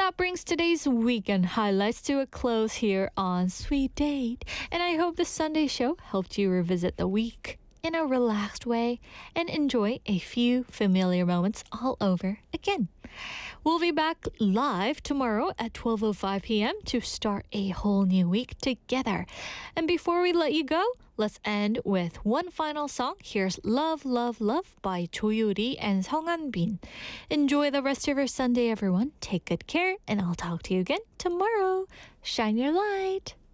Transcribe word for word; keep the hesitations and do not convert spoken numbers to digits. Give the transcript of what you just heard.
that brings today's weekend highlights to a close here on Sweet Date. And I hope the Sunday show helped you revisit the week in a relaxed way and enjoy a few familiar moments all over again. We'll be back live tomorrow at twelve oh five p.m. to start a whole new week together. And before we let you go, let's end with one final song. Here's Love, Love, Love by Jo Yuri and Song Han-bin. Enjoy the rest of your Sunday, everyone. Take good care, and I'll talk to you again tomorrow. Shine your light.